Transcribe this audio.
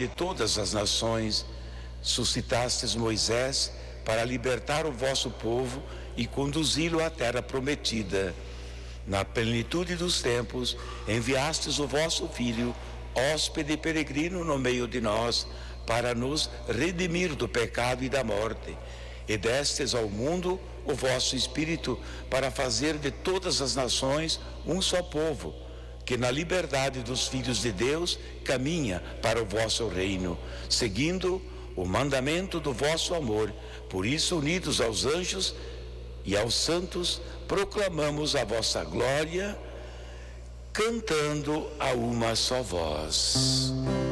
de todas as nações, suscitastes Moisés para libertar o vosso povo e conduzi-lo à terra prometida. Na plenitude dos tempos, enviastes o vosso Filho, hóspede e peregrino no meio de nós, para nos redimir do pecado e da morte. E destes ao mundo o vosso Espírito para fazer de todas as nações um só povo, que na liberdade dos filhos de Deus caminha para o vosso reino, seguindo o mandamento do vosso amor. Por isso, unidos aos anjos e aos santos, proclamamos a vossa glória, cantando a uma só voz.